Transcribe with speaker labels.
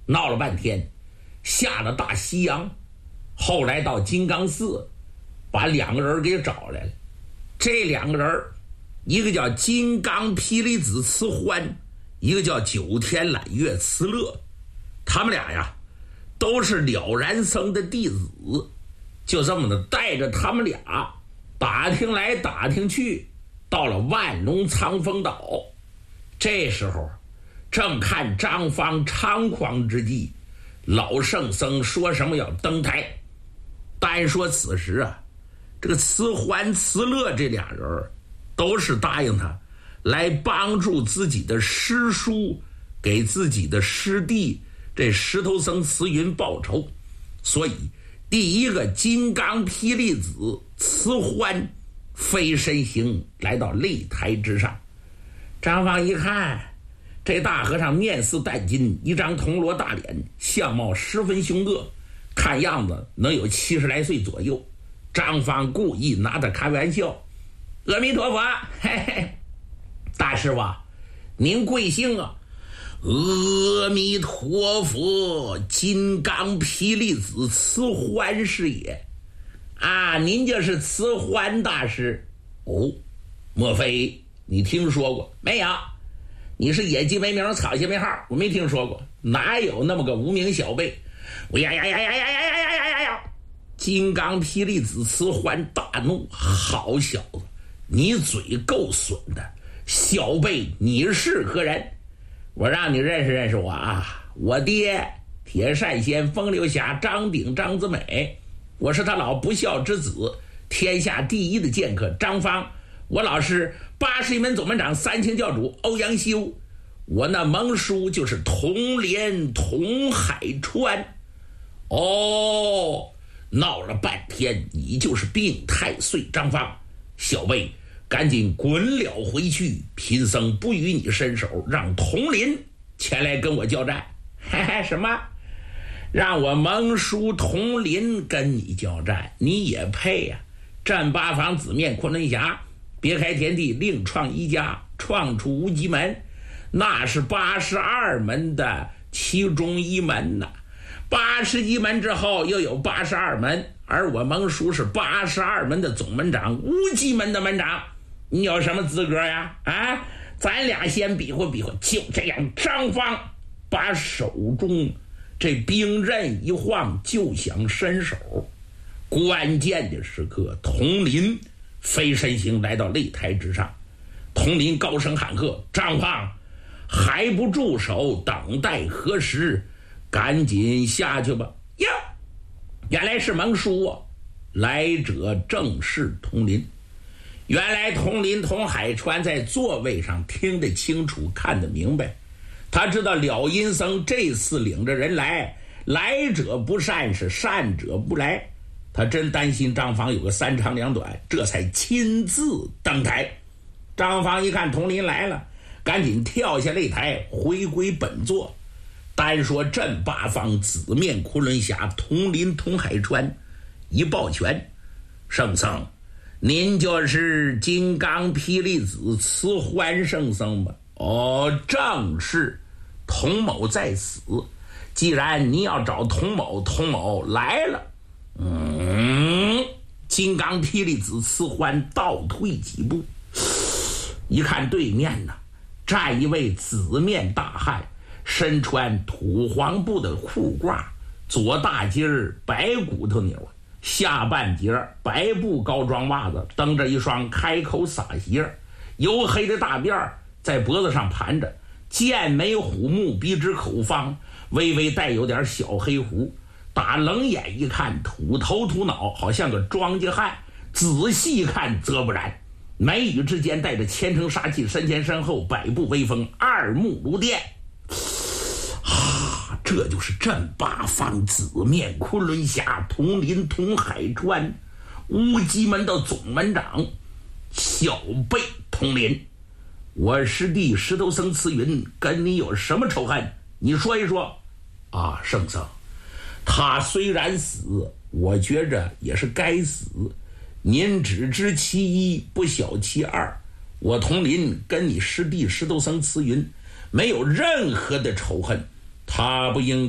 Speaker 1: 闹了半天，下了大西洋，后来到金刚寺，把2个人给找来了。这2个人，一个叫金刚霹雳子慈欢，一个叫九天揽月慈乐。他们俩呀，都是了然僧的弟子。就这么的带着他们俩打听来打听去，到了万隆苍风岛。这时候正看张方猖狂之际，老圣僧说什么要登台。单说此时啊，这个慈欢慈乐这俩人都是答应他来帮助自己的师叔，给自己的师弟这石头僧慈云报仇。所以第一个金刚霹雳子慈欢飞身行来到擂台之上。张方一看，这大和尚面似淡金，一张铜锣大脸，相貌十分凶恶，看样子能有70来岁左右。张方故意拿他开玩笑：“阿弥陀佛，嘿嘿，大师傅，您贵姓啊？”“阿弥陀佛，金刚霹雳子慈欢是也。”“啊，您就是慈欢大师？”“哦，莫非你听说过？”“没有。”“你是野鸡没名，草鞋没号，我没听说过，哪有那么个无名小辈？”“呀呀呀呀呀呀呀呀呀呀！”金刚霹雳子慈欢大怒：“好小子，你嘴够损的！小辈，你是何人？我让你认识认识我啊！我爹铁扇仙风流侠张鼎张子美，我是他老不孝之子，天下第一的剑客张方。我老师81门总门长三清教主欧阳修，我那盟叔就是童连童海川。”“哦，闹了半天，你就是病太岁张方。小辈赶紧滚了回去，贫僧不与你伸手，让童林前来跟我交战。”“嘿嘿，什么？让我盟叔童林跟你交战？你也配呀！战八方紫面昆仑侠，别开天地，另创一家，创出无极门，那是82门的其中一门呐。81门之后又有82门，而我盟叔是82门的总门长，无极门的门长，你有什么资格呀？啊，咱俩先比划比划。”就这样，张方把手中这兵刃一晃，就想伸手。关键的时刻，童林飞身行来到擂台之上。童林高声喊喝：“张方，还不住手，等待何时？赶紧下去吧！”呀，原来是盟叔啊！来者正是童林。原来童林童海川在座位上听得清楚，看得明白。他知道了阴僧这次领着人来，来者不善，是善者不来。他真担心张方有个3长2短，这才亲自登台。张方一看童林来了，赶紧跳下擂台，回归本座。单说镇八方紫面昆仑侠童林童海川一抱拳：“圣僧，您就是金刚霹雳子慈欢圣僧吧？”“哦，正是，童某在此。既然您要找童某，童某来了。”金刚霹雳子慈欢倒退几步，一看对面呢，站一位紫面大汉，身穿土黄布的裤褂，左大襟白骨头纽，下半截白布高装袜子，蹬着一双开口洒鞋，黝黑的大辫在脖子上盘着，剑眉虎目，鼻直口方，微微带有点小黑胡，打冷眼一看，土头土脑，好像个庄稼汉，仔细看则不然，眉宇之间带着千层杀气，身前身后百步威风，二目如电。这就是镇八方紫面昆仑侠童林童海川，乌鸡门的总门长。小辈童林，我师弟石头僧慈云跟你有什么仇恨？你说一说。”“啊，圣僧，他虽然死，我觉着也是该死。您只知其一，不晓其二。我童林跟你师弟石头僧慈云没有任何的仇恨，他不应